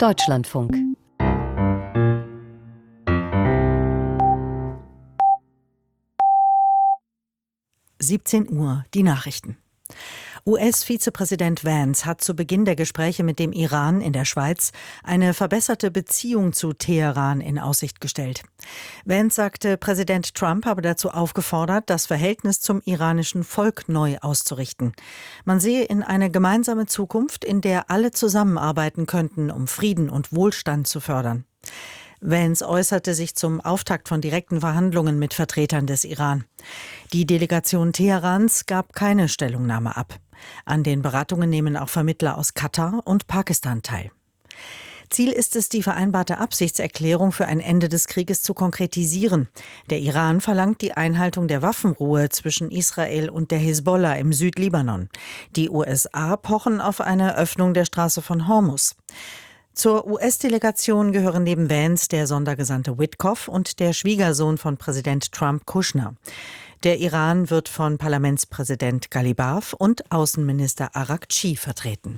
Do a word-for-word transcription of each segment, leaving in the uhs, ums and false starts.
Deutschlandfunk. siebzehn Uhr, die Nachrichten. U S-Vizepräsident Vance hat zu Beginn der Gespräche mit dem Iran in der Schweiz eine verbesserte Beziehung zu Teheran in Aussicht gestellt. Vance sagte, Präsident Trump habe dazu aufgefordert, das Verhältnis zum iranischen Volk neu auszurichten. Man sehe in eine gemeinsame Zukunft, in der alle zusammenarbeiten könnten, um Frieden und Wohlstand zu fördern. Vance äußerte sich zum Auftakt von direkten Verhandlungen mit Vertretern des Iran. Die Delegation Teherans gab keine Stellungnahme ab. An den Beratungen nehmen auch Vermittler aus Katar und Pakistan teil. Ziel ist es, die vereinbarte Absichtserklärung für ein Ende des Krieges zu konkretisieren. Der Iran verlangt die Einhaltung der Waffenruhe zwischen Israel und der Hisbollah im Südlibanon. Die U S A pochen auf eine Öffnung der Straße von Hormuz. Zur U S-Delegation gehören neben Vance der Sondergesandte Witkoff und der Schwiegersohn von Präsident Trump, Kushner. Der Iran wird von Parlamentspräsident Ghalibaf und Außenminister Araghchi vertreten.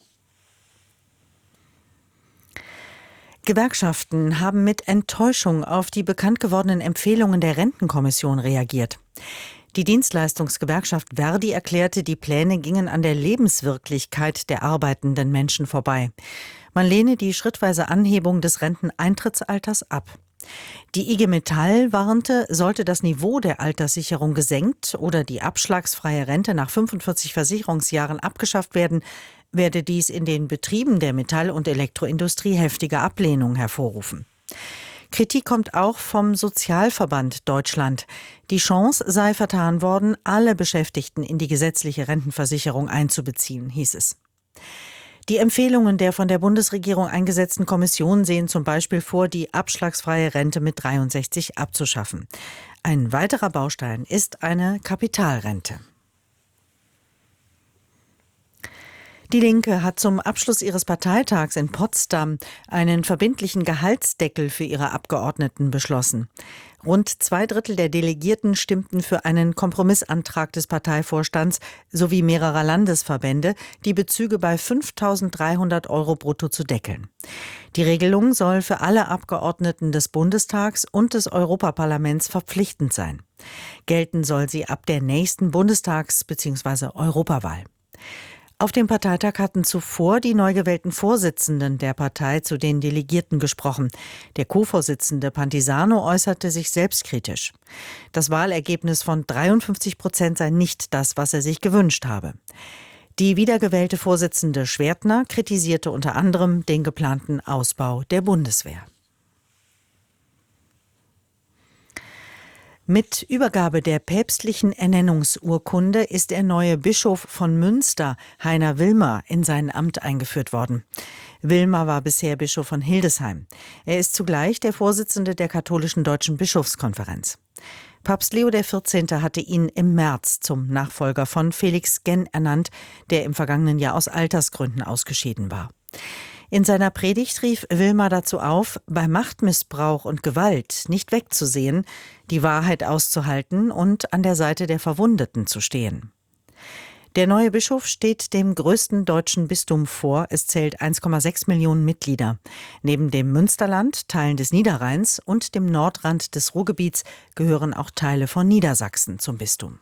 Gewerkschaften haben mit Enttäuschung auf die bekannt gewordenen Empfehlungen der Rentenkommission reagiert. Die Dienstleistungsgewerkschaft Verdi erklärte, die Pläne gingen an der Lebenswirklichkeit der arbeitenden Menschen vorbei. Man lehne die schrittweise Anhebung des Renteneintrittsalters ab. Die I G Metall warnte, sollte das Niveau der Alterssicherung gesenkt oder die abschlagsfreie Rente nach fünfundvierzig Versicherungsjahren abgeschafft werden, werde dies in den Betrieben der Metall- und Elektroindustrie heftige Ablehnung hervorrufen. Kritik kommt auch vom Sozialverband Deutschland. Die Chance sei vertan worden, alle Beschäftigten in die gesetzliche Rentenversicherung einzubeziehen, hieß es. Die Empfehlungen der von der Bundesregierung eingesetzten Kommission sehen zum Beispiel vor, die abschlagsfreie Rente mit dreiundsechzig abzuschaffen. Ein weiterer Baustein ist eine Kapitalrente. Die Linke hat zum Abschluss ihres Parteitags in Potsdam einen verbindlichen Gehaltsdeckel für ihre Abgeordneten beschlossen. Rund zwei Drittel der Delegierten stimmten für einen Kompromissantrag des Parteivorstands sowie mehrerer Landesverbände, die Bezüge bei fünftausenddreihundert Euro brutto zu deckeln. Die Regelung soll für alle Abgeordneten des Bundestags und des Europaparlaments verpflichtend sein. Gelten soll sie ab der nächsten Bundestags- bzw. Europawahl. Auf dem Parteitag hatten zuvor die neu gewählten Vorsitzenden der Partei zu den Delegierten gesprochen. Der Co-Vorsitzende Pantisano äußerte sich selbstkritisch. Das Wahlergebnis von dreiundfünfzig Prozent sei nicht das, was er sich gewünscht habe. Die wiedergewählte Vorsitzende Schwertner kritisierte unter anderem den geplanten Ausbau der Bundeswehr. Mit Übergabe der päpstlichen Ernennungsurkunde ist der neue Bischof von Münster, Heiner Wilmer, in sein Amt eingeführt worden. Wilmer war bisher Bischof von Hildesheim. Er ist zugleich der Vorsitzende der katholischen Deutschen Bischofskonferenz. Papst Leo der vierzehnte hatte ihn im März zum Nachfolger von Felix Genn ernannt, der im vergangenen Jahr aus Altersgründen ausgeschieden war. In seiner Predigt rief Wilmer dazu auf, bei Machtmissbrauch und Gewalt nicht wegzusehen, die Wahrheit auszuhalten und an der Seite der Verwundeten zu stehen. Der neue Bischof steht dem größten deutschen Bistum vor. Es zählt eins Komma sechs Millionen Mitglieder. Neben dem Münsterland, Teilen des Niederrheins und dem Nordrand des Ruhrgebiets gehören auch Teile von Niedersachsen zum Bistum.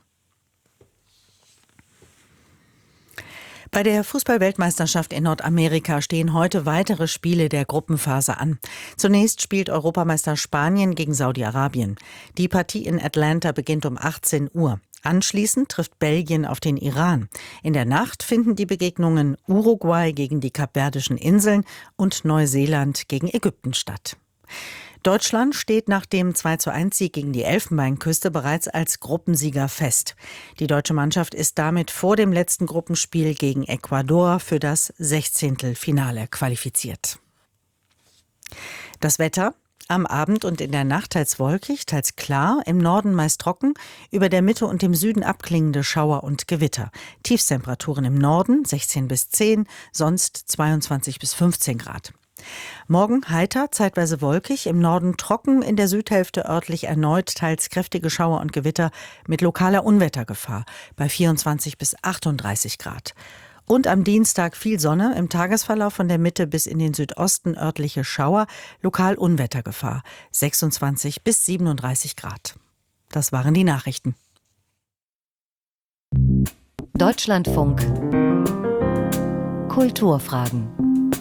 Bei der Fußball-Weltmeisterschaft in Nordamerika stehen heute weitere Spiele der Gruppenphase an. Zunächst spielt Europameister Spanien gegen Saudi-Arabien. Die Partie in Atlanta beginnt um achtzehn Uhr. Anschließend trifft Belgien auf den Iran. In der Nacht finden die Begegnungen Uruguay gegen die Kapverdischen Inseln und Neuseeland gegen Ägypten statt. Deutschland steht nach dem zwei zu eins Sieg gegen die Elfenbeinküste bereits als Gruppensieger fest. Die deutsche Mannschaft ist damit vor dem letzten Gruppenspiel gegen Ecuador für das Sechzehntelfinale qualifiziert. Das Wetter: Am Abend und in der Nacht teils wolkig, teils klar, im Norden meist trocken, über der Mitte und dem Süden abklingende Schauer und Gewitter. Tiefstemperaturen im Norden sechzehn bis zehn, sonst zweiundzwanzig bis fünfzehn Grad. Morgen heiter, zeitweise wolkig, im Norden trocken, in der Südhälfte örtlich erneut teils kräftige Schauer und Gewitter mit lokaler Unwettergefahr bei vierundzwanzig bis achtunddreißig Grad. Und am Dienstag viel Sonne, im Tagesverlauf von der Mitte bis in den Südosten örtliche Schauer, lokal Unwettergefahr, sechsundzwanzig bis siebenunddreißig Grad. Das waren die Nachrichten. Deutschlandfunk Kulturfragen.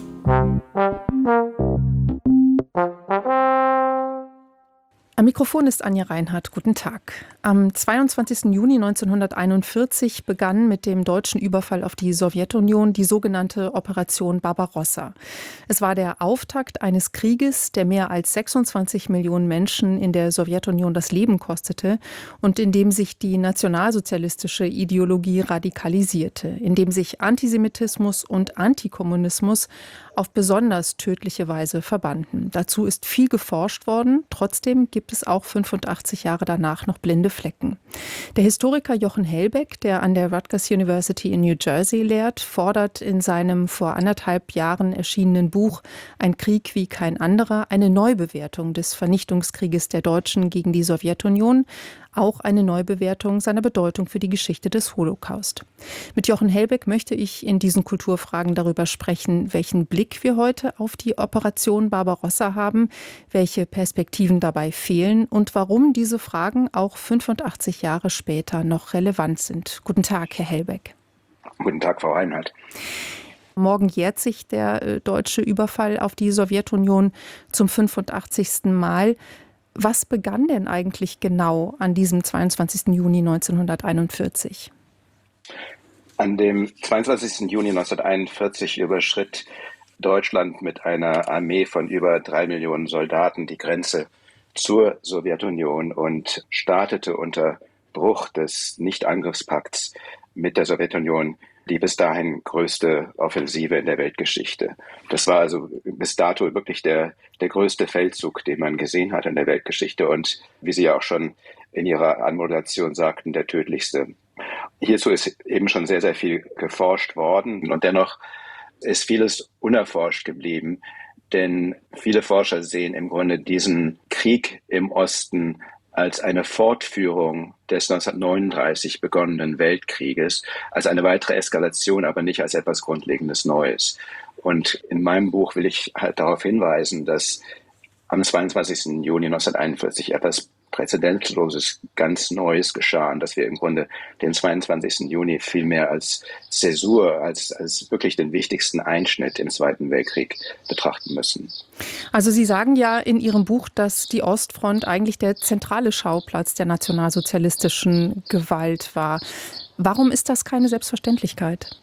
Am Mikrofon ist Anja Reinhardt. Guten Tag. Am zweiundzwanzigsten Juni neunzehnhunderteinundvierzig begann mit dem deutschen Überfall auf die Sowjetunion die sogenannte Operation Barbarossa. Es war der Auftakt eines Krieges, der mehr als sechsundzwanzig Millionen Menschen in der Sowjetunion das Leben kostete und in dem sich die nationalsozialistische Ideologie radikalisierte, in dem sich Antisemitismus und Antikommunismus auf besonders tödliche Weise verbanden. Dazu ist viel geforscht worden. Trotzdem gibt es auch fünfundachtzig Jahre danach noch blinde Flecken. Der Historiker Jochen Hellbeck, der an der Rutgers University in New Jersey lehrt, fordert in seinem vor anderthalb Jahren erschienenen Buch Ein Krieg wie kein anderer eine Neubewertung des Vernichtungskrieges der Deutschen gegen die Sowjetunion, auch eine Neubewertung seiner Bedeutung für die Geschichte des Holocaust. Mit Jochen Hellbeck möchte ich in diesen Kulturfragen darüber sprechen, welchen Blick wir heute auf die Operation Barbarossa haben, welche Perspektiven dabei fehlen und warum diese Fragen auch fünfundachtzig Jahre später noch relevant sind. Guten Tag, Herr Hellbeck. Guten Tag, Frau Reinhardt. Morgen jährt sich der äh, deutsche Überfall auf die Sowjetunion zum fünfundachtzigsten Mal. Was begann denn eigentlich genau an diesem zweiundzwanzigsten Juni neunzehnhunderteinundvierzig? An dem zweiundzwanzigsten Juni neunzehnhunderteinundvierzig überschritt Deutschland mit einer Armee von über drei Millionen Soldaten die Grenze zur Sowjetunion und startete unter Bruch des Nichtangriffspakts mit der Sowjetunion die bis dahin größte Offensive in der Weltgeschichte. Das war also bis dato wirklich der, der größte Feldzug, den man gesehen hat in der Weltgeschichte und, wie Sie ja auch schon in Ihrer Anmoderation sagten, der tödlichste. Hierzu ist eben schon sehr, sehr viel geforscht worden und dennoch ist vieles unerforscht geblieben, denn viele Forscher sehen im Grunde diesen Krieg im Osten als eine Fortführung des neunzehnhundertneununddreißig begonnenen Weltkrieges, als eine weitere Eskalation, aber nicht als etwas Grundlegendes Neues. Und in meinem Buch will ich halt darauf hinweisen, dass am zweiundzwanzigsten Juni neunzehnhunderteinundvierzig etwas Präzedentloses, ganz Neues geschah, und dass wir im Grunde den zweiundzwanzigsten Juni viel mehr als Zäsur, als, als wirklich den wichtigsten Einschnitt im Zweiten Weltkrieg betrachten müssen. Also Sie sagen ja in Ihrem Buch, dass die Ostfront eigentlich der zentrale Schauplatz der nationalsozialistischen Gewalt war. Warum ist das keine Selbstverständlichkeit?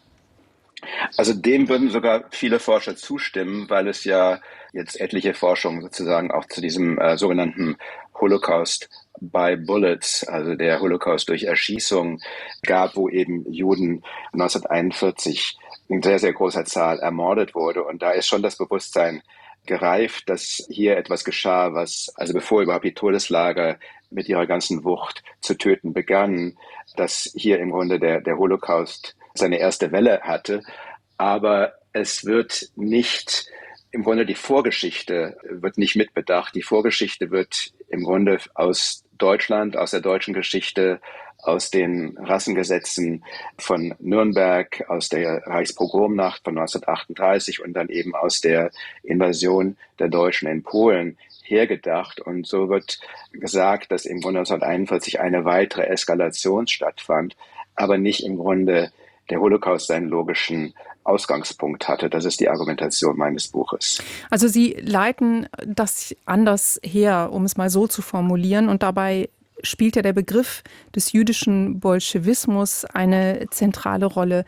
Also dem würden sogar viele Forscher zustimmen, weil es ja jetzt etliche Forschungen sozusagen auch zu diesem äh, sogenannten Holocaust by Bullets, also der Holocaust durch Erschießung, gab, wo eben Juden neunzehnhunderteinundvierzig in sehr, sehr großer Zahl ermordet wurde. Und da ist schon das Bewusstsein gereift, dass hier etwas geschah, was, also bevor überhaupt die Todeslager mit ihrer ganzen Wucht zu töten begannen, dass hier im Grunde der, der Holocaust seine erste Welle hatte. Aber es wird nicht, im Grunde die Vorgeschichte wird nicht mitbedacht. Die Vorgeschichte wird im Grunde aus Deutschland, aus der deutschen Geschichte, aus den Rassengesetzen von Nürnberg, aus der Reichspogromnacht von neunzehnhundertachtunddreißig und dann eben aus der Invasion der Deutschen in Polen hergedacht. Und so wird gesagt, dass im Grunde neunzehnhunderteinundvierzig eine weitere Eskalation stattfand, aber nicht im Grunde der Holocaust seinen logischen Ausgangspunkt hatte. Das ist die Argumentation meines Buches. Also Sie leiten das anders her, um es mal so zu formulieren. Und dabei spielt ja der Begriff des jüdischen Bolschewismus eine zentrale Rolle.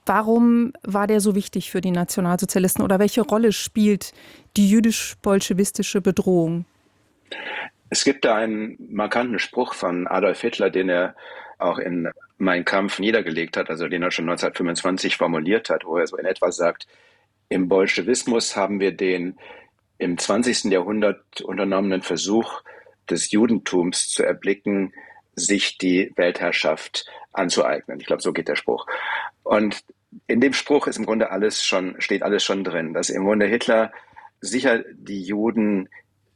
Warum war der so wichtig für die Nationalsozialisten oder welche Rolle spielt die jüdisch-bolschewistische Bedrohung? Es gibt da einen markanten Spruch von Adolf Hitler, den er auch in Mein Kampf niedergelegt hat, also den er schon neunzehnhundertfünfundzwanzig formuliert hat, wo er so in etwa sagt, im Bolschewismus haben wir den im zwanzigsten Jahrhundert unternommenen Versuch des Judentums zu erblicken, sich die Weltherrschaft anzueignen. Ich glaube, so geht der Spruch. Und in dem Spruch ist im Grunde alles schon, steht alles schon drin, dass im Grunde Hitler sicher die Juden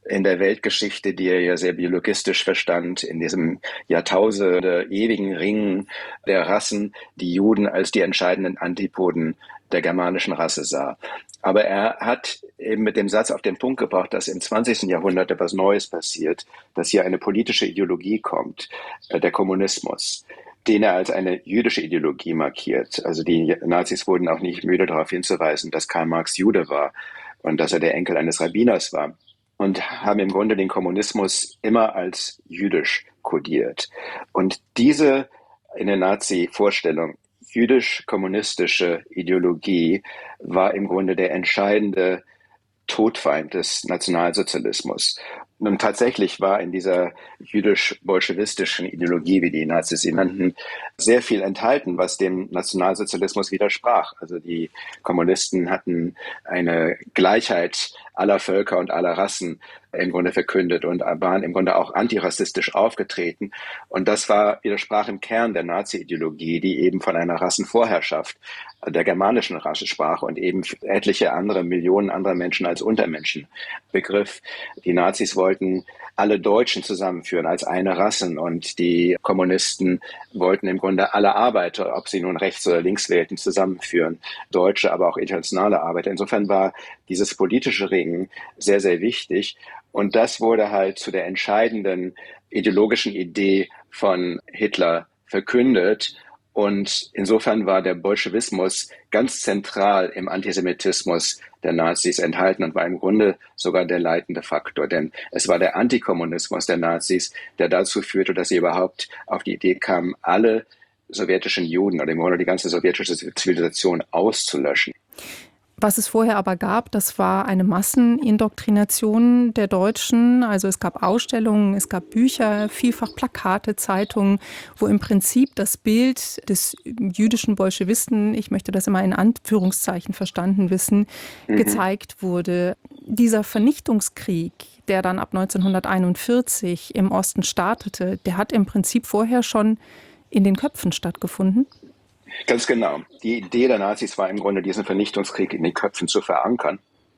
in der Weltgeschichte, die er ja sehr biologistisch verstand, in diesem Jahrtausende ewigen Ringen der Rassen, die Juden als die entscheidenden Antipoden der germanischen Rasse sah. Aber er hat eben mit dem Satz auf den Punkt gebracht, dass im zwanzigsten Jahrhundert etwas Neues passiert, dass hier eine politische Ideologie kommt, der Kommunismus, den er als eine jüdische Ideologie markiert. Also die Nazis wurden auch nicht müde darauf hinzuweisen, dass Karl Marx Jude war und dass er der Enkel eines Rabbiners war, und haben im Grunde den Kommunismus immer als jüdisch kodiert. Und diese in der Nazi-Vorstellung jüdisch-kommunistische Ideologie war im Grunde der entscheidende Todfeind des Nationalsozialismus. Nun tatsächlich war in dieser jüdisch-bolschewistischen Ideologie, wie die Nazis sie nannten, sehr viel enthalten, was dem Nationalsozialismus widersprach. Also die Kommunisten hatten eine Gleichheit aller Völker und aller Rassen im Grunde verkündet und waren im Grunde auch antirassistisch aufgetreten. Und das war, widersprach im Kern der Nazi-Ideologie, die eben von einer Rassenvorherrschaft der germanischen Rasse sprach und eben etliche andere Millionen anderer Menschen als Untermenschen begriff. Die Nazis wollten alle Deutschen zusammenführen als eine Rasse und die Kommunisten wollten im Grunde alle Arbeiter, ob sie nun rechts oder links wählten, zusammenführen. Deutsche, aber auch internationale Arbeiter. Insofern war dieses politische Ringen sehr, sehr wichtig. Und das wurde halt zu der entscheidenden ideologischen Idee von Hitler verkündet. Und insofern war der Bolschewismus ganz zentral im Antisemitismus der Nazis enthalten und war im Grunde sogar der leitende Faktor. Denn es war der Antikommunismus der Nazis, der dazu führte, dass sie überhaupt auf die Idee kamen, alle sowjetischen Juden oder im Grunde die ganze sowjetische Zivilisation auszulöschen. Was es vorher aber gab, das war eine Massenindoktrination der Deutschen. Also es gab Ausstellungen, es gab Bücher, vielfach Plakate, Zeitungen, wo im Prinzip das Bild des jüdischen Bolschewisten, ich möchte das immer in Anführungszeichen verstanden wissen, mhm. gezeigt wurde. Dieser Vernichtungskrieg, der dann ab neunzehnhunderteinundvierzig im Osten startete, der hat im Prinzip vorher schon in den Köpfen stattgefunden. Ganz genau. Die Idee der Nazis war im Grunde, diesen Vernichtungskrieg in den Köpfen zu verankern,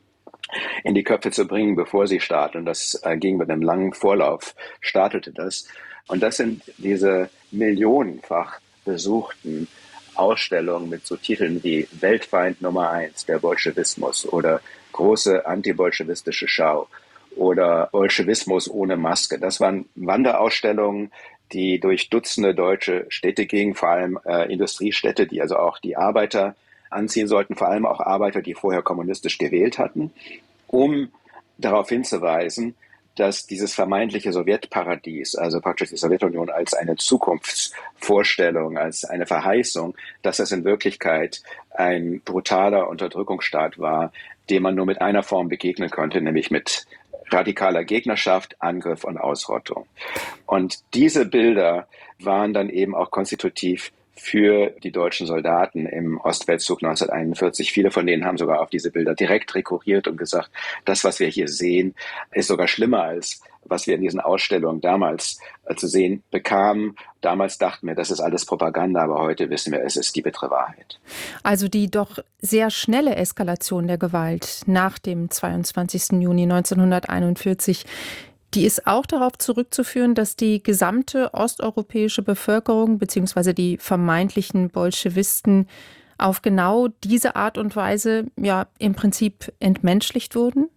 in die Köpfe zu bringen, bevor sie starten. Und das äh, ging mit einem langen Vorlauf, startete das. Und das sind diese millionenfach besuchten Ausstellungen mit so Titeln wie Weltfeind Nummer eins, der Bolschewismus oder große antibolschewistische Schau oder Bolschewismus ohne Maske. Das waren Wanderausstellungen, die durch Dutzende deutsche Städte gingen, vor allem äh, Industriestädte, die also auch die Arbeiter anziehen sollten, vor allem auch Arbeiter, die vorher kommunistisch gewählt hatten, um darauf hinzuweisen, dass dieses vermeintliche Sowjetparadies, also praktisch die Sowjetunion als eine Zukunftsvorstellung, als eine Verheißung, dass das in Wirklichkeit ein brutaler Unterdrückungsstaat war, dem man nur mit einer Form begegnen konnte, nämlich mit radikaler Gegnerschaft, Angriff und Ausrottung. Und diese Bilder waren dann eben auch konstitutiv für die deutschen Soldaten im Ostfeldzug neunzehnhunderteinundvierzig. Viele von denen haben sogar auf diese Bilder direkt rekurriert und gesagt, das, was wir hier sehen, ist sogar schlimmer als was wir in diesen Ausstellungen damals äh, zu sehen bekamen. Damals dachten wir, das ist alles Propaganda, aber heute wissen wir, es ist die bittere Wahrheit. Also die doch sehr schnelle Eskalation der Gewalt nach dem zweiundzwanzigsten Juni neunzehnhunderteinundvierzig, die ist auch darauf zurückzuführen, dass die gesamte osteuropäische Bevölkerung bzw. die vermeintlichen Bolschewisten auf genau diese Art und Weise ja im Prinzip entmenschlicht wurden?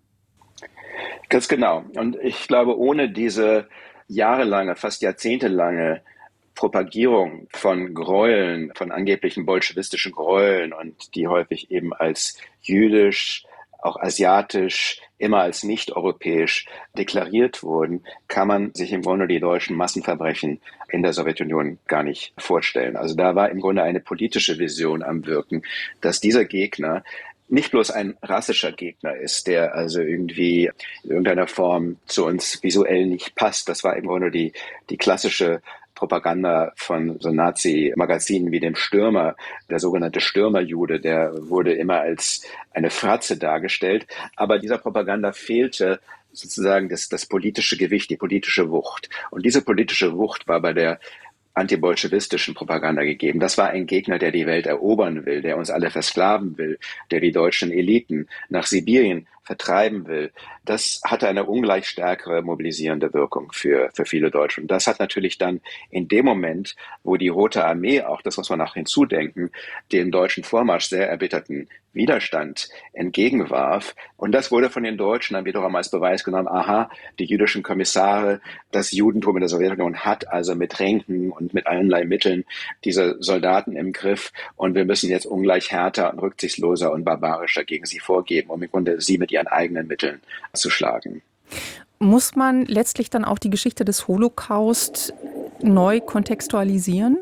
Ganz genau. Und ich glaube, ohne diese jahrelange, fast jahrzehntelange Propagierung von Gräueln, von angeblichen bolschewistischen Gräueln und die häufig eben als jüdisch, auch asiatisch, immer als nicht-europäisch deklariert wurden, kann man sich im Grunde die deutschen Massenverbrechen in der Sowjetunion gar nicht vorstellen. Also da war im Grunde eine politische Vision am Wirken, dass dieser Gegner nicht bloß ein rassischer Gegner ist, der also irgendwie in irgendeiner Form zu uns visuell nicht passt. Das war im Grunde die, die klassische Propaganda von so Nazi-Magazinen wie dem Stürmer. Der sogenannte Stürmerjude, der wurde immer als eine Fratze dargestellt. Aber dieser Propaganda fehlte sozusagen das, das politische Gewicht, die politische Wucht. Und diese politische Wucht war bei der antibolschewistischen Propaganda gegeben. Das war ein Gegner, der die Welt erobern will, der uns alle versklaven will, der die deutschen Eliten nach Sibirien vertreiben will, das hatte eine ungleich stärkere mobilisierende Wirkung für, für viele Deutsche. Und das hat natürlich dann in dem Moment, wo die Rote Armee, auch das muss man auch hinzudenken, den deutschen Vormarsch sehr erbitterten Widerstand entgegenwarf. Und das wurde von den Deutschen dann wiederum als Beweis genommen, aha, die jüdischen Kommissare, das Judentum in der Sowjetunion hat also mit Ränken und mit allerlei Mitteln diese Soldaten im Griff und wir müssen jetzt ungleich härter und rücksichtsloser und barbarischer gegen sie vorgehen, um im Grunde sie mit ihren eigenen Mitteln zu schlagen. Muss man letztlich dann auch die Geschichte des Holocaust neu kontextualisieren?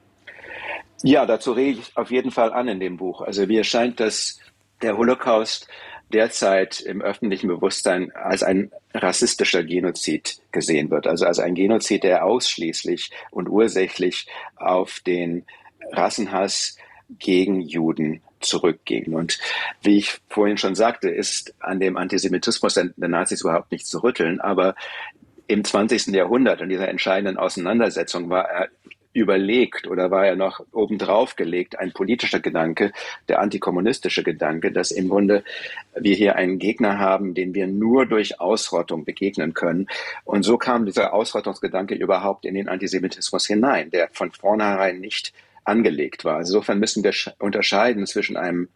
Ja, dazu rege ich auf jeden Fall an in dem Buch. Also mir scheint, dass der Holocaust derzeit im öffentlichen Bewusstsein als ein rassistischer Genozid gesehen wird. Also als ein Genozid, der ausschließlich und ursächlich auf den Rassenhass gegen Juden zurückging. Und wie ich vorhin schon sagte, ist an dem Antisemitismus der Nazis überhaupt nicht zu rütteln. Aber im zwanzigsten Jahrhundert, in dieser entscheidenden Auseinandersetzung, war er überlegt oder war er noch obendrauf gelegt, ein politischer Gedanke, der antikommunistische Gedanke, dass im Grunde wir hier einen Gegner haben, den wir nur durch Ausrottung begegnen können. Und so kam dieser Ausrottungsgedanke überhaupt in den Antisemitismus hinein, der von vornherein nicht angelegt war. Insofern müssen wir unterscheiden zwischen einem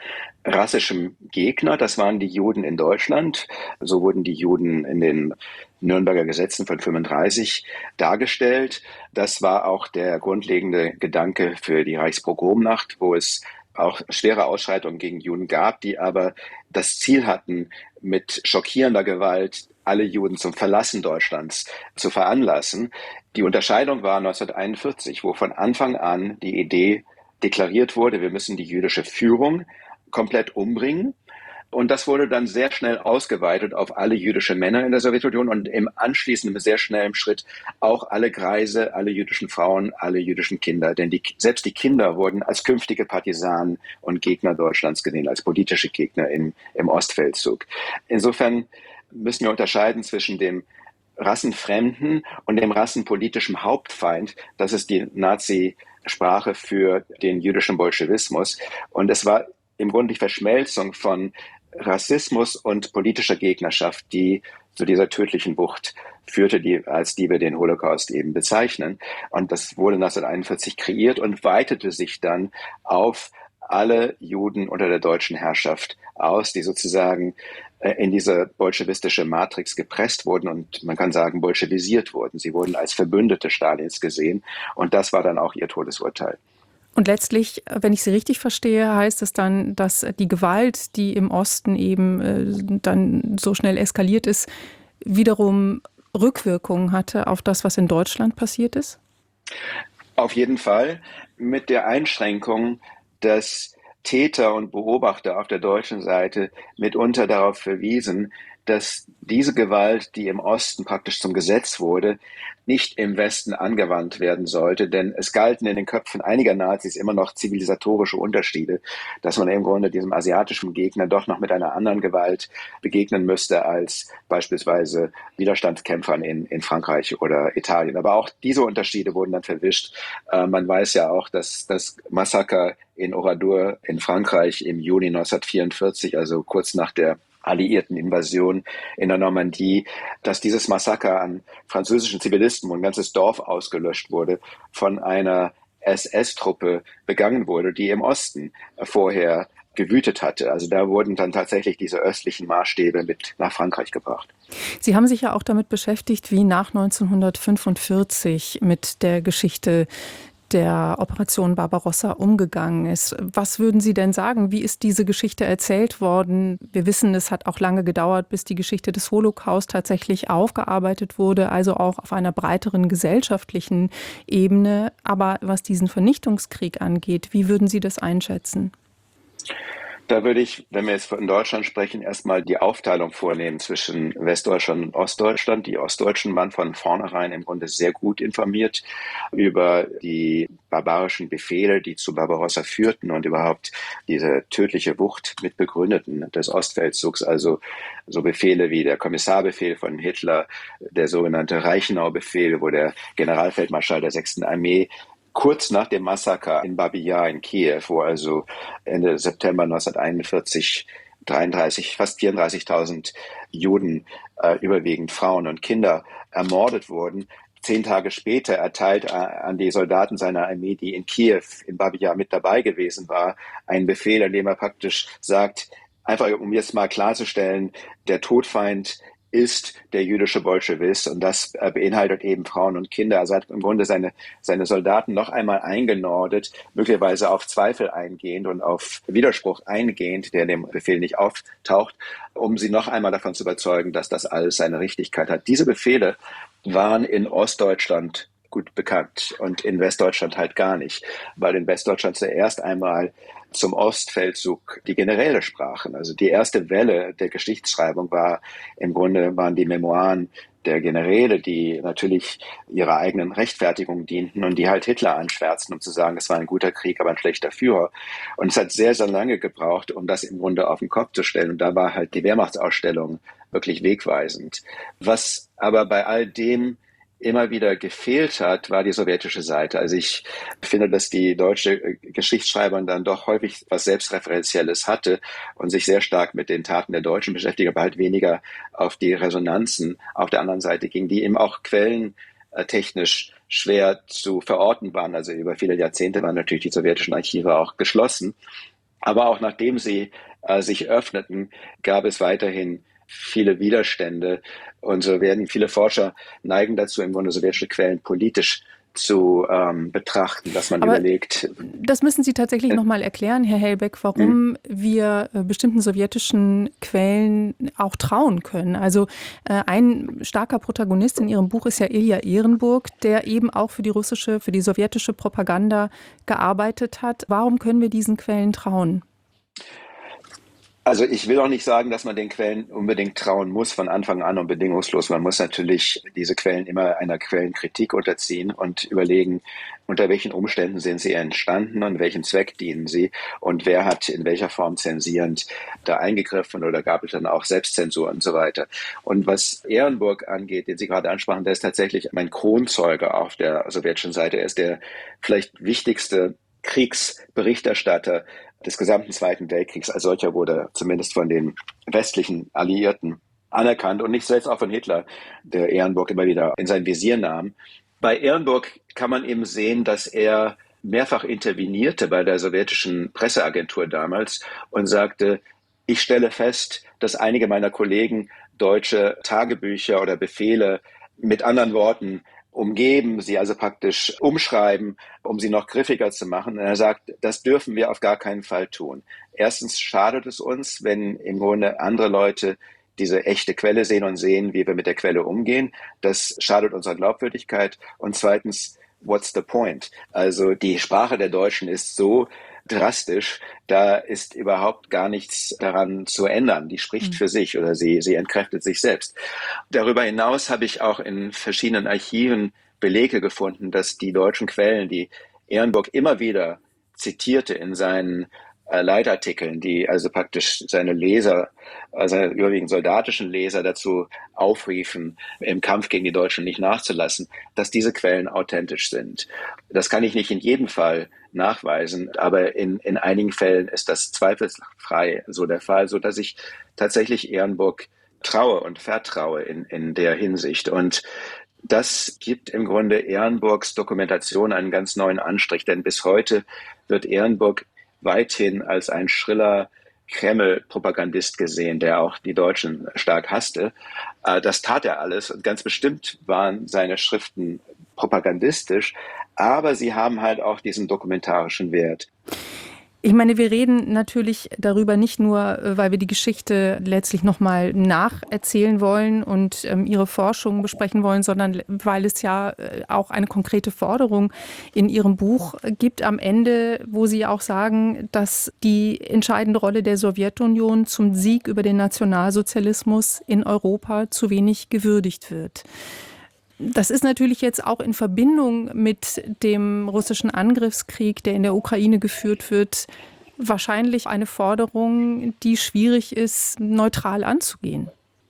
rassischem Gegner, das waren die Juden in Deutschland. So wurden die Juden in den Nürnberger Gesetzen von fünfunddreißig dargestellt. Das war auch der grundlegende Gedanke für die Reichspogromnacht, wo es auch schwere Ausschreitungen gegen Juden gab, die aber das Ziel hatten, mit schockierender Gewalt alle Juden zum Verlassen Deutschlands zu veranlassen. Die Unterscheidung war neunzehnhunderteinundvierzig, wo von Anfang an die Idee deklariert wurde, wir müssen die jüdische Führung komplett umbringen. Und das wurde dann sehr schnell ausgeweitet auf alle jüdische Männer in der Sowjetunion und im anschließenden sehr schnellen Schritt auch alle Greise, alle jüdischen Frauen, alle jüdischen Kinder. Denn die, selbst die Kinder wurden als künftige Partisanen und Gegner Deutschlands gesehen, als politische Gegner im, im Ostfeldzug. Insofern müssen wir unterscheiden zwischen dem rassenfremden und dem rassenpolitischen Hauptfeind. Das ist die Nazi-Sprache für den jüdischen Bolschewismus. Und es war im Grunde die Verschmelzung von Rassismus und politischer Gegnerschaft, die zu dieser tödlichen Wucht führte, die, als die wir den Holocaust eben bezeichnen. Und das wurde neunzehnhunderteinundvierzig kreiert und weitete sich dann auf alle Juden unter der deutschen Herrschaft aus, die sozusagen in diese bolschewistische Matrix gepresst wurden und man kann sagen bolschewisiert wurden. Sie wurden als Verbündete Stalins gesehen und das war dann auch ihr Todesurteil. Und letztlich, wenn ich Sie richtig verstehe, heißt es dann, dass die Gewalt, die im Osten eben äh, dann so schnell eskaliert ist, wiederum Rückwirkungen hatte auf das, was in Deutschland passiert ist? Auf jeden Fall, mit der Einschränkung, dass Täter und Beobachter auf der deutschen Seite mitunter darauf verwiesen, dass diese Gewalt, die im Osten praktisch zum Gesetz wurde, nicht im Westen angewandt werden sollte, denn es galten in den Köpfen einiger Nazis immer noch zivilisatorische Unterschiede, dass man im Grunde diesem asiatischen Gegner doch noch mit einer anderen Gewalt begegnen müsste als beispielsweise Widerstandskämpfern in, in Frankreich oder Italien. Aber auch diese Unterschiede wurden dann verwischt. Äh, man weiß ja auch, dass das Massaker in Oradour in Frankreich im Juni neunzehnhundertvierundvierzig, also kurz nach der alliierten Invasion in der Normandie, dass dieses Massaker an französischen Zivilisten, wo ein ganzes Dorf ausgelöscht wurde, von einer S S-Truppe begangen wurde, die im Osten vorher gewütet hatte. Also da wurden dann tatsächlich diese östlichen Maßstäbe mit nach Frankreich gebracht. Sie haben sich ja auch damit beschäftigt, wie nach neunzehnhundertfünfundvierzig mit der Geschichte der Operation Barbarossa umgegangen ist. Was würden Sie denn sagen? Wie ist diese Geschichte erzählt worden? Wir wissen, es hat auch lange gedauert, bis die Geschichte des Holocaust tatsächlich aufgearbeitet wurde, also auch auf einer breiteren gesellschaftlichen Ebene. Aber was diesen Vernichtungskrieg angeht, wie würden Sie das einschätzen? Da würde ich, wenn wir jetzt von Deutschland sprechen, erstmal die Aufteilung vornehmen zwischen Westdeutschland und Ostdeutschland. Die Ostdeutschen waren von vornherein im Grunde sehr gut informiert über die barbarischen Befehle, die zu Barbarossa führten und überhaupt diese tödliche Wucht mit begründeten des Ostfeldzugs. Also so Befehle wie der Kommissarbefehl von Hitler, der sogenannte Reichenau-Befehl, wo der Generalfeldmarschall der sechsten Armee kurz nach dem Massaker in Babi Yar in Kiew, wo also Ende September neunzehnhunderteinundvierzig dreiunddreißig, fast vierunddreißigtausend Juden, äh, überwiegend Frauen und Kinder, ermordet wurden. Zehn Tage später erteilt an die Soldaten seiner Armee, die in Kiew, in Babi Yar mit dabei gewesen war, einen Befehl, in dem er praktisch sagt, einfach um jetzt mal klarzustellen, der Todfeind ist der jüdische Bolschewist und das beinhaltet eben Frauen und Kinder. Also er hat im Grunde seine, seine Soldaten noch einmal eingenordet, möglicherweise auf Zweifel eingehend und auf Widerspruch eingehend, der dem Befehl nicht auftaucht, um sie noch einmal davon zu überzeugen, dass das alles seine Richtigkeit hat. Diese Befehle waren in Ostdeutschland gut bekannt und in Westdeutschland halt gar nicht, weil in Westdeutschland zuerst einmal zum Ostfeldzug die Generäle sprachen. Also die erste Welle der Geschichtsschreibung war im Grunde waren die Memoiren der Generäle, die natürlich ihrer eigenen Rechtfertigung dienten und die halt Hitler anschwärzten, um zu sagen, es war ein guter Krieg, aber ein schlechter Führer. Und es hat sehr, sehr lange gebraucht, um das im Grunde auf den Kopf zu stellen. Und da war halt die Wehrmachtsausstellung wirklich wegweisend. Was aber bei all dem immer wieder gefehlt hat, war die sowjetische Seite. Also ich finde, dass die deutsche Geschichtsschreiberin dann doch häufig was Selbstreferenzielles hatte und sich sehr stark mit den Taten der Deutschen beschäftigte, aber halt weniger auf die Resonanzen auf der anderen Seite ging, die eben auch quellentechnisch schwer zu verorten waren. Also über viele Jahrzehnte waren natürlich die sowjetischen Archive auch geschlossen. Aber auch nachdem sie äh, sich öffneten, gab es weiterhin viele Widerstände. Und so werden viele Forscher neigen dazu, im Grunde sowjetische Quellen politisch zu ähm, betrachten, dass man Aber überlegt. Das müssen Sie tatsächlich noch mal erklären, Herr Helbig, warum mhm. wir äh, bestimmten sowjetischen Quellen auch trauen können. Also äh, ein starker Protagonist in Ihrem Buch ist ja Ilja Ehrenburg, der eben auch für die russische, für die sowjetische Propaganda gearbeitet hat. Warum können wir diesen Quellen trauen? Also ich will auch nicht sagen, dass man den Quellen unbedingt trauen muss von Anfang an und bedingungslos. Man muss natürlich diese Quellen immer einer Quellenkritik unterziehen und überlegen, unter welchen Umständen sind sie entstanden und welchem Zweck dienen sie und wer hat in welcher Form zensierend da eingegriffen oder gab es dann auch Selbstzensur und so weiter. Und was Ehrenburg angeht, den Sie gerade ansprachen, der ist tatsächlich mein Kronzeuge auf der sowjetischen Seite. Er ist der vielleicht wichtigste Kriegsberichterstatter des gesamten Zweiten Weltkriegs. Als solcher wurde zumindest von den westlichen Alliierten anerkannt und nicht selbst auch von Hitler, der Ehrenburg immer wieder in sein Visier nahm. Bei Ehrenburg kann man eben sehen, dass er mehrfach intervenierte bei der sowjetischen Presseagentur damals und sagte, ich stelle fest, dass einige meiner Kollegen deutsche Tagebücher oder Befehle mit anderen Worten umgeben, sie also praktisch umschreiben, um sie noch griffiger zu machen. Und er sagt, das dürfen wir auf gar keinen Fall tun. Erstens schadet es uns, wenn im Grunde andere Leute diese echte Quelle sehen und sehen, wie wir mit der Quelle umgehen. Das schadet unserer Glaubwürdigkeit. Und zweitens, what's the point? Also die Sprache der Deutschen ist so drastisch, da ist überhaupt gar nichts daran zu ändern. Die spricht für sich oder sie, sie entkräftet sich selbst. Darüber hinaus habe ich auch in verschiedenen Archiven Belege gefunden, dass die deutschen Quellen, die Ehrenburg immer wieder zitierte in seinen äh, Leitartikeln, die also praktisch seine Leser, äh, seine überwiegend soldatischen Leser dazu aufriefen, im Kampf gegen die Deutschen nicht nachzulassen, dass diese Quellen authentisch sind. Das kann ich nicht in jedem Fall nachweisen, aber in, in einigen Fällen ist das zweifelsfrei so der Fall, so dass ich tatsächlich Ehrenburg traue und vertraue in, in der Hinsicht. Und das gibt im Grunde Ehrenburgs Dokumentation einen ganz neuen Anstrich, denn bis heute wird Ehrenburg weithin als ein schriller Kreml-Propagandist gesehen, der auch die Deutschen stark hasste. Das tat er alles und ganz bestimmt waren seine Schriften propagandistisch, aber sie haben halt auch diesen dokumentarischen Wert. Ich meine, wir reden natürlich darüber nicht nur, weil wir die Geschichte letztlich nochmal nacherzählen wollen und ähm, Ihre Forschung besprechen wollen, sondern weil es ja auch eine konkrete Forderung in Ihrem Buch gibt am Ende, wo Sie auch sagen, dass die entscheidende Rolle der Sowjetunion zum Sieg über den Nationalsozialismus in Europa zu wenig gewürdigt wird. Das ist natürlich jetzt auch in Verbindung mit dem russischen Angriffskrieg, der in der Ukraine geführt wird, wahrscheinlich eine Forderung, die schwierig ist, neutral anzugehen.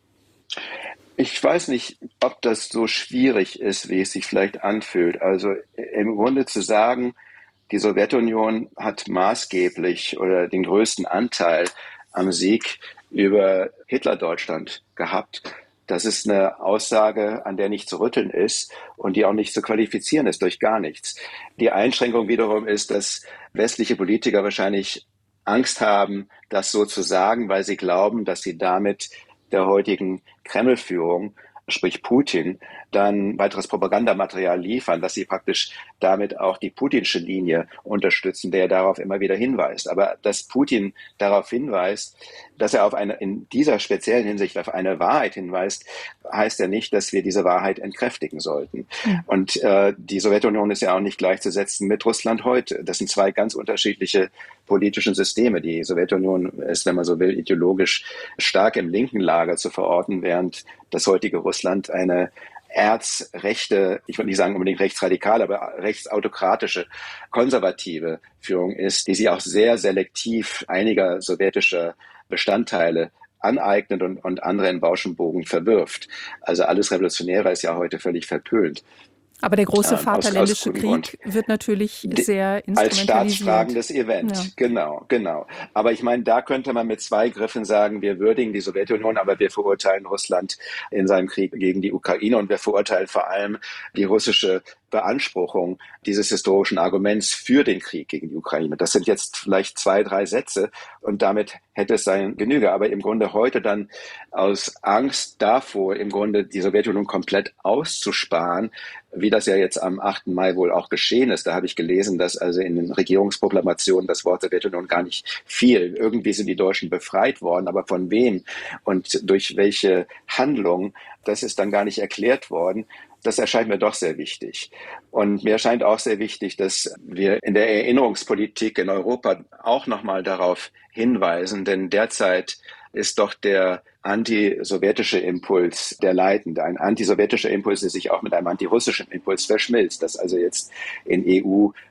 Ich weiß nicht, ob das so schwierig ist, wie es sich vielleicht anfühlt. Also im Grunde zu sagen, die Sowjetunion hat maßgeblich oder den größten Anteil am Sieg über Hitler-Deutschland gehabt. Das ist eine Aussage, an der nicht zu rütteln ist und die auch nicht zu qualifizieren ist durch gar nichts. Die Einschränkung wiederum ist, dass westliche Politiker wahrscheinlich Angst haben, das so zu sagen, weil sie glauben, dass sie damit der heutigen Kreml-Führung, sprich Putin, dann weiteres Propagandamaterial liefern, dass sie praktisch damit auch die putinsche Linie unterstützen, der darauf immer wieder hinweist. Aber dass Putin darauf hinweist, dass er auf eine, in dieser speziellen Hinsicht auf eine Wahrheit hinweist, heißt ja nicht, dass wir diese Wahrheit entkräftigen sollten. Ja. Und äh, die Sowjetunion ist ja auch nicht gleichzusetzen mit Russland heute. Das sind zwei ganz unterschiedliche politische Systeme. Die Sowjetunion ist, wenn man so will, ideologisch stark im linken Lager zu verorten, während das heutige Russland eine erzrechte, ich würde nicht sagen unbedingt rechtsradikale, aber rechtsautokratische, konservative Führung ist, die sich auch sehr selektiv einiger sowjetischer Bestandteile aneignet und, und andere in Bausch und Bogen verwirft. Also alles Revolutionäre ist ja heute völlig verpönt. Aber der große Vaterländische aus, aus Krieg Grund. wird natürlich sehr instrumentalisiert. Als staatsfragendes Event, ja. genau, genau. Aber ich meine, da könnte man mit zwei Griffen sagen, wir würdigen die Sowjetunion, aber wir verurteilen Russland in seinem Krieg gegen die Ukraine und wir verurteilen vor allem die russische Beanspruchung dieses historischen Arguments für den Krieg gegen die Ukraine. Das sind jetzt vielleicht zwei, drei Sätze und damit hätte es sein Genüge. Aber im Grunde heute dann aus Angst davor, im Grunde die Sowjetunion komplett auszusparen, wie das ja jetzt am achten Mai wohl auch geschehen ist. Da habe ich gelesen, dass also in den Regierungsproklamationen das Wort Sowjetunion gar nicht fiel. Irgendwie sind die Deutschen befreit worden, aber von wem und durch welche Handlung, das ist dann gar nicht erklärt worden. Das erscheint mir doch sehr wichtig. Und mir erscheint auch sehr wichtig, dass wir in der Erinnerungspolitik in Europa auch nochmal darauf hinweisen, denn derzeit ist doch der antisowjetische Impuls der leitende. Ein antisowjetischer Impuls, der sich auch mit einem antirussischen Impuls verschmilzt, dass also jetzt in E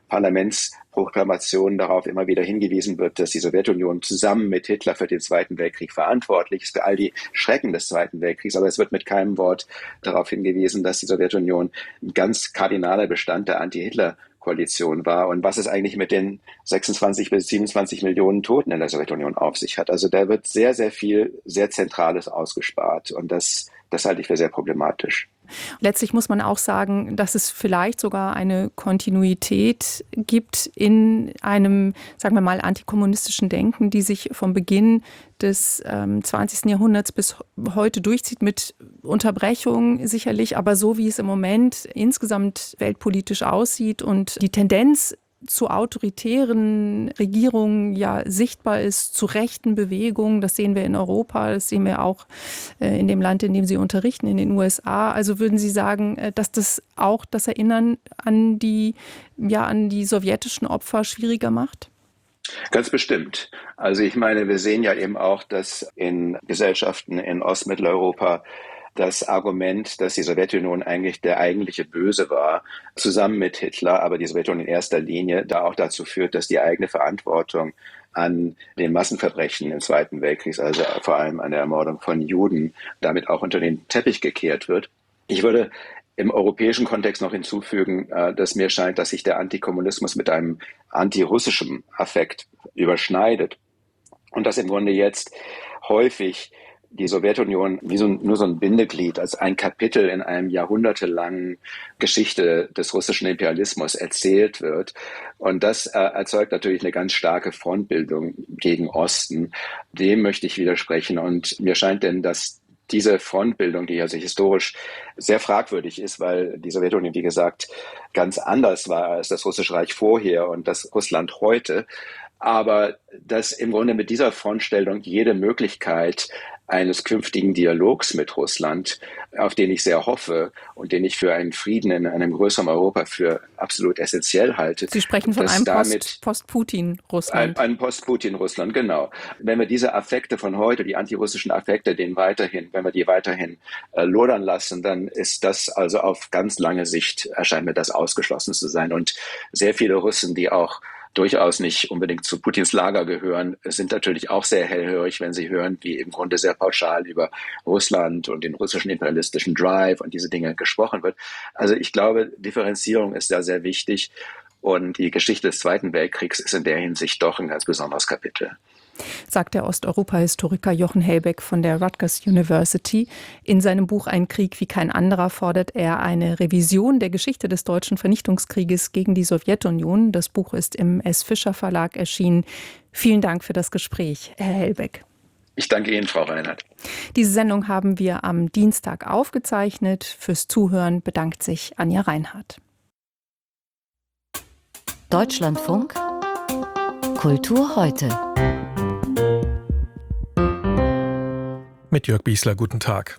U-Parlamentsproklamationen darauf immer wieder hingewiesen wird, dass die Sowjetunion zusammen mit Hitler für den Zweiten Weltkrieg verantwortlich ist, für all die Schrecken des Zweiten Weltkriegs. Aber es wird mit keinem Wort darauf hingewiesen, dass die Sowjetunion ein ganz kardinaler Bestand der Anti-Hitler Koalition war und was es eigentlich mit den sechsundzwanzig bis siebenundzwanzig Millionen Toten in der Sowjetunion auf sich hat. Also da wird sehr, sehr viel, sehr Zentrales ausgespart und das, das halte ich für sehr problematisch. Letztlich muss man auch sagen, dass es vielleicht sogar eine Kontinuität gibt in einem, sagen wir mal, antikommunistischen Denken, die sich vom Beginn des ähm, zwanzigsten Jahrhunderts bis heute durchzieht, mit Unterbrechungen sicherlich, aber so wie es im Moment insgesamt weltpolitisch aussieht und die Tendenz zu autoritären Regierungen ja sichtbar ist, zu rechten Bewegungen. Das sehen wir in Europa, das sehen wir auch äh, in dem Land, in dem Sie unterrichten, in den U S A. Also würden Sie sagen, äh, dass das auch das Erinnern an die, ja, an die sowjetischen Opfer schwieriger macht? Ganz bestimmt. Also ich meine, wir sehen ja eben auch, dass in Gesellschaften in Ostmitteleuropa das Argument, dass die Sowjetunion eigentlich der eigentliche Böse war, zusammen mit Hitler, aber die Sowjetunion in erster Linie da auch dazu führt, dass die eigene Verantwortung an den Massenverbrechen im Zweiten Weltkrieg, also vor allem an der Ermordung von Juden, damit auch unter den Teppich gekehrt wird. Ich würde im europäischen Kontext noch hinzufügen, dass mir scheint, dass sich der Antikommunismus mit einem antirussischen Affekt überschneidet und dass im Grunde jetzt häufig die Sowjetunion wie so, nur so ein Bindeglied, als ein Kapitel in einem jahrhundertelangen Geschichte des russischen Imperialismus erzählt wird. Und das äh, erzeugt natürlich eine ganz starke Frontbildung gegen Osten. Dem möchte ich widersprechen. Und mir scheint denn, dass diese Frontbildung, die also historisch sehr fragwürdig ist, weil die Sowjetunion, wie gesagt, ganz anders war als das Russische Reich vorher und das Russland heute, aber dass im Grunde mit dieser Frontstellung jede Möglichkeit eines künftigen Dialogs mit Russland, auf den ich sehr hoffe und den ich für einen Frieden in einem größeren Europa für absolut essentiell halte. Sie sprechen von einem Post, Post-Putin-Russland. Ein, ein Post-Putin-Russland, genau. Wenn wir diese Affekte von heute, die antirussischen Affekte, den weiterhin, wenn wir die weiterhin äh, lodern lassen, dann ist das also auf ganz lange Sicht, erscheint mir das ausgeschlossen zu sein. Und sehr viele Russen, die auch durchaus nicht unbedingt zu Putins Lager gehören, sind natürlich auch sehr hellhörig, wenn sie hören, wie im Grunde sehr pauschal über Russland und den russischen imperialistischen Drive und diese Dinge gesprochen wird. Also ich glaube, Differenzierung ist da sehr wichtig und die Geschichte des Zweiten Weltkriegs ist in der Hinsicht doch ein ganz besonderes Kapitel. sagt der Osteuropa-Historiker Jochen Helbeck von der Rutgers University. In seinem Buch Ein Krieg wie kein anderer fordert er eine Revision der Geschichte des deutschen Vernichtungskrieges gegen die Sowjetunion. Das Buch ist im S. Fischer Verlag erschienen. Vielen Dank für das Gespräch, Herr Helbeck. Ich danke Ihnen, Frau Reinhardt. Diese Sendung haben wir am Dienstag aufgezeichnet. Fürs Zuhören bedankt sich Anja Reinhardt. Deutschlandfunk Kultur heute. Mit Jörg Biesler, guten Tag.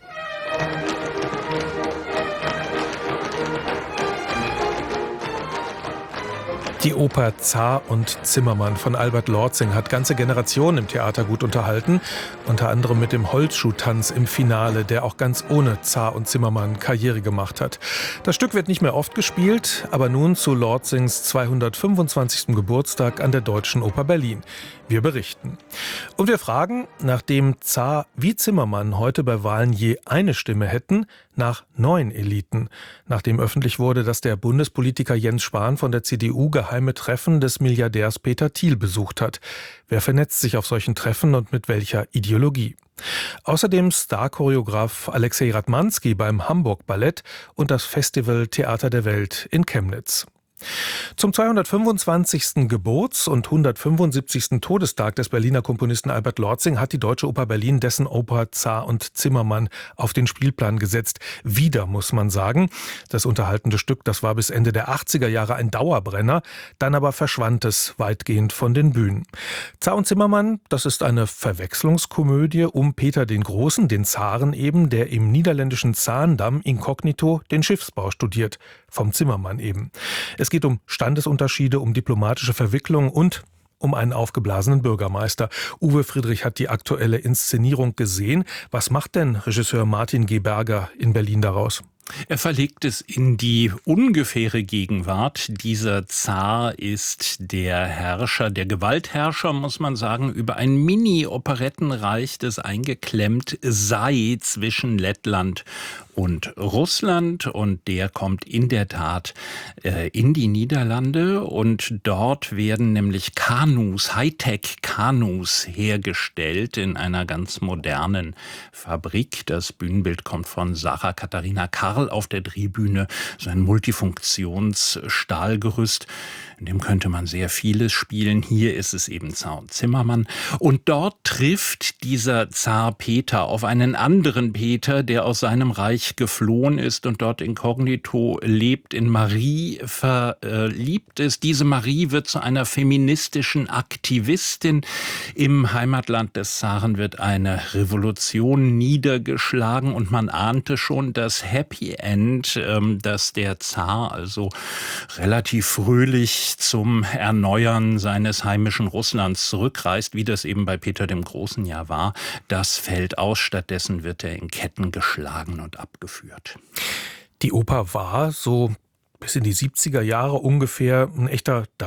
Die Oper Zar und Zimmermann von Albert Lortzing hat ganze Generationen im Theater gut unterhalten, unter anderem mit dem Holzschuhtanz im Finale, der auch ganz ohne Zar und Zimmermann Karriere gemacht hat. Das Stück wird nicht mehr oft gespielt, aber nun zu Lortzings zweihundertfünfundzwanzigsten Geburtstag an der Deutschen Oper Berlin. Wir berichten. Und wir fragen, nachdem Zar wie Zimmermann heute bei Wahlen je eine Stimme hätten, nach neuen Eliten. Nachdem öffentlich wurde, dass der Bundespolitiker Jens Spahn von der C D U geheime Treffen des Milliardärs Peter Thiel besucht hat. Wer vernetzt sich auf solchen Treffen und mit welcher Ideologie? Außerdem Star-Choreograf Alexei Radmanski beim Hamburg Ballett und das Festival Theater der Welt in Chemnitz. Zum zweihundertfünfundzwanzigsten Geburts- und hundertfünfundsiebzigsten Todestag des Berliner Komponisten Albert Lortzing hat die Deutsche Oper Berlin dessen Oper Zar und Zimmermann auf den Spielplan gesetzt. Wieder, muss man sagen. Das unterhaltende Stück, das war bis Ende der achtziger Jahre ein Dauerbrenner, dann aber verschwand es weitgehend von den Bühnen. Zar und Zimmermann, das ist eine Verwechslungskomödie um Peter den Großen, den Zaren eben, der im niederländischen Zaandam inkognito den Schiffsbau studiert. Vom Zimmermann eben. Es geht um Standesunterschiede, um diplomatische Verwicklungen und um einen aufgeblasenen Bürgermeister. Uwe Friedrich hat die aktuelle Inszenierung gesehen. Was macht denn Regisseur Martin G. Berger in Berlin daraus? Er verlegt es in die ungefähre Gegenwart. Dieser Zar ist der Herrscher, der Gewaltherrscher, muss man sagen, über ein Mini-Operettenreich, das eingeklemmt sei zwischen Lettland und Russland. Und der kommt in der Tat äh, in die Niederlande. Und dort werden nämlich Kanus, Hightech-Kanus hergestellt in einer ganz modernen Fabrik. Das Bühnenbild kommt von Sarah Katharina Karl auf der Drehbühne, so ein Multifunktions-Stahlgerüst, in dem könnte man sehr vieles spielen. Hier ist es eben Zar und Zimmermann. Und dort trifft dieser Zar Peter auf einen anderen Peter, der aus seinem Reich geflohen ist und dort inkognito lebt, in Marie verliebt ist. Diese Marie wird zu einer feministischen Aktivistin. Im Heimatland des Zaren wird eine Revolution niedergeschlagen und man ahnte schon das Happy End, ähm, dass der Zar also relativ fröhlich zum Erneuern seines heimischen Russlands zurückreist, wie das eben bei Peter dem Großen ja war. Das fällt aus, stattdessen wird er in Ketten geschlagen und abgeführt. Die Oper war so bis in die siebziger Jahre ungefähr ein echter